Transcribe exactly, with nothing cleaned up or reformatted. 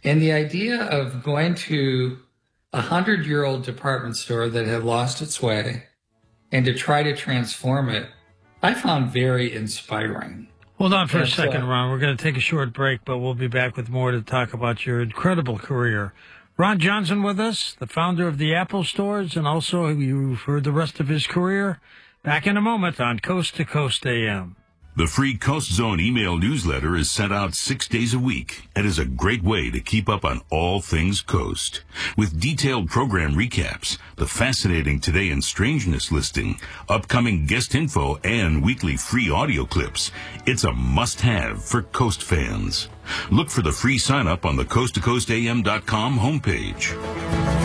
And the idea of going to a hundred-year-old department store that had lost its way and to try to transform it, I found very inspiring. Hold on for and a second, so, Ron. We're going to take a short break, but we'll be back with more to talk about your incredible career. Ron Johnson with us, the founder of the Apple Stores, and also you've heard the rest of his career. Back in a moment on Coast to Coast A M. The free Coast Zone email newsletter is sent out six days a week and is a great way to keep up on all things Coast. With detailed program recaps, the fascinating Today in Strangeness listing, upcoming guest info, and weekly free audio clips, it's a must-have for Coast fans. Look for the free sign-up on the coast to coast a m dot com homepage.